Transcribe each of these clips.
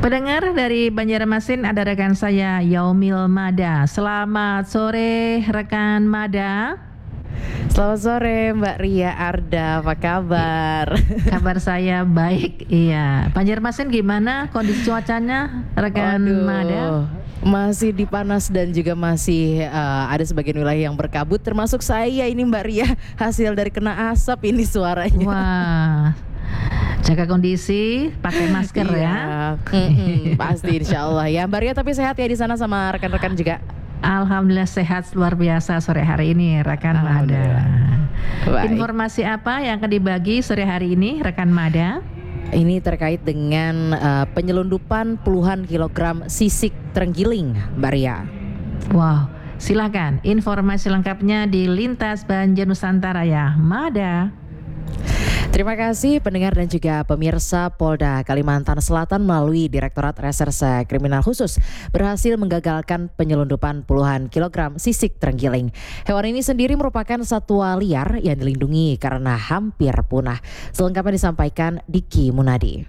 Pendengar dari Banjarmasin, ada rekan saya Yaumil Mada. Selamat sore rekan Mada. Selamat sore Mbak Ria Arda, apa kabar? Kabar saya baik, iya. Banjarmasin gimana kondisi cuacanya rekan Mada? Masih dipanas dan juga masih ada sebagian wilayah yang berkabut, termasuk saya ini Mbak Ria, hasil dari kena asap ini suaranya. Wah, jaga kondisi, pakai masker ya. Pasti insya Allah ya Mbak Ria, tapi sehat ya di sana sama rekan-rekan juga. Alhamdulillah sehat luar biasa sore hari ini rekan Mada. Informasi apa yang akan dibagi sore hari ini rekan Mada? Ini terkait dengan penyelundupan puluhan kilogram sisik terenggiling Mbak Ria. Wow, silakan informasi lengkapnya di Lintas Banjar Nusantara ya Mada. Terima kasih pendengar dan juga pemirsa. Polda Kalimantan Selatan melalui Direktorat Reserse Kriminal Khusus berhasil menggagalkan penyelundupan puluhan kilogram sisik terenggiling. Hewan ini sendiri merupakan satwa liar yang dilindungi karena hampir punah. Selengkapnya disampaikan Diki Munadi.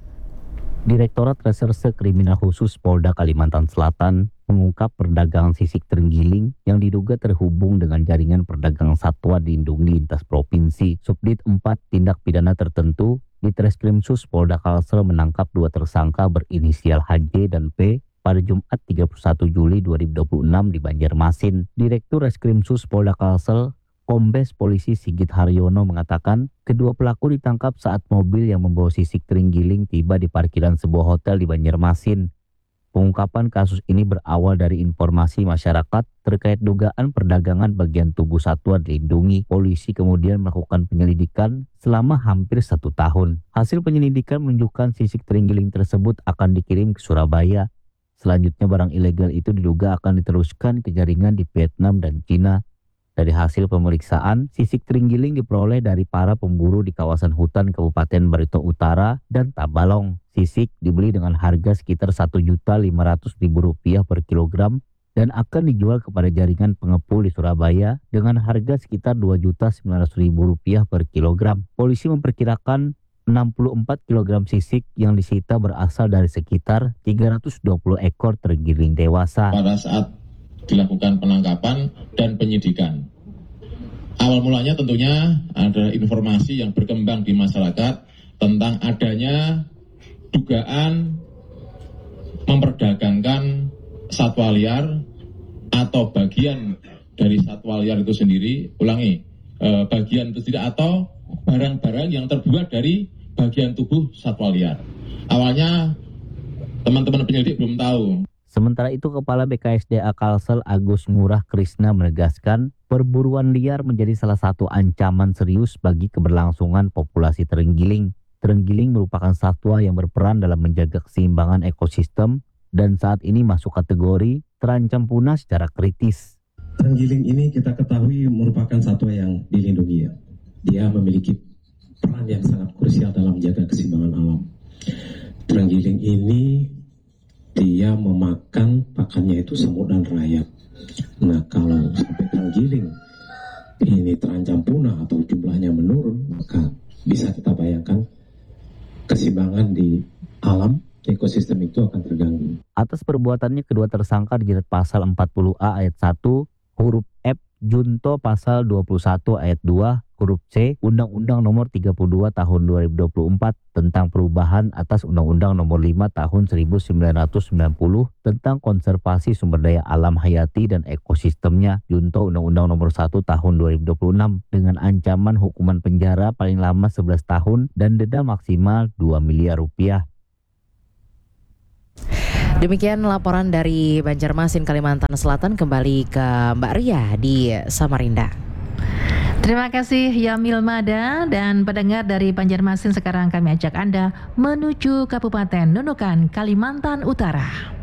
Direktorat Reserse Kriminal Khusus Polda Kalimantan Selatan mengungkap perdagangan sisik terenggiling yang diduga terhubung dengan jaringan perdagangan satwa dilindungi lintas provinsi. Subdit 4 Tindak Pidana Tertentu di Treskrimsus Polda Kalsel menangkap dua tersangka berinisial HJ dan P pada Jumat 31 Juli 2026 di Banjarmasin. Direktur Reskrimsus Polda Kalsel Kombes Polisi Sigit Haryono mengatakan kedua pelaku ditangkap saat mobil yang membawa sisik terenggiling tiba di parkiran sebuah hotel di Banjarmasin. Pengungkapan kasus ini berawal dari informasi masyarakat terkait dugaan perdagangan bagian tubuh satwa dilindungi. Polisi kemudian melakukan penyelidikan selama hampir 1 tahun. Hasil penyelidikan menunjukkan sisik terenggiling tersebut akan dikirim ke Surabaya. Selanjutnya barang ilegal itu diduga akan diteruskan ke jaringan di Vietnam dan Cina. Dari hasil pemeriksaan, sisik terenggiling diperoleh dari para pemburu di kawasan hutan Kabupaten Barito Utara dan Tabalong. Sisik dibeli dengan harga sekitar Rp1.500.000 per kilogram dan akan dijual kepada jaringan pengepul di Surabaya dengan harga sekitar Rp2.900.000 per kilogram. Polisi memperkirakan 64 kg sisik yang disita berasal dari sekitar 320 ekor terenggiling dewasa. Pada saat dilakukan penangkapan dan penyidikan. Awal mulanya tentunya ada informasi yang berkembang di masyarakat tentang adanya dugaan memperdagangkan satwa liar atau bagian dari satwa liar itu sendiri, bagian itu tidak atau barang-barang yang terbuat dari bagian tubuh satwa liar. Awalnya teman-teman penyelidik belum tahu. Sementara itu, Kepala BKSDA Kalsel Agus Ngurah Krisna menegaskan perburuan liar menjadi salah satu ancaman serius bagi keberlangsungan populasi terenggiling. Terenggiling merupakan satwa yang berperan dalam menjaga keseimbangan ekosistem dan saat ini masuk kategori terancam punah secara kritis. Terenggiling ini kita ketahui merupakan satwa yang dilindungi ya. Dia memiliki peran yang sangat krusial dalam menjaga keseimbangan alam. Terenggiling ini dia memakan pakannya itu semut dan rayap. Nah, kalau sampai terenggiling ini terancam punah atau jumlahnya menurun, maka bisa kita bayangkan keseimbangan di alam ekosistem itu akan terganggu. Atas perbuatannya kedua tersangka dijerat pasal 40A ayat 1 huruf F Junto pasal 21 ayat 2 huruf C Undang-Undang Nomor 32 Tahun 2024 tentang perubahan atas Undang-Undang Nomor 5 Tahun 1990 tentang konservasi sumber daya alam hayati dan ekosistemnya, Junto Undang-Undang Nomor 1 Tahun 2026 dengan ancaman hukuman penjara paling lama 11 tahun dan denda maksimal 2 miliar rupiah. Demikian laporan dari Banjarmasin, Kalimantan Selatan. Kembali ke Mbak Ria di Samarinda. Terima kasih Yamil Mada dan pendengar dari Banjarmasin. Sekarang kami ajak Anda menuju Kabupaten Nunukan, Kalimantan Utara.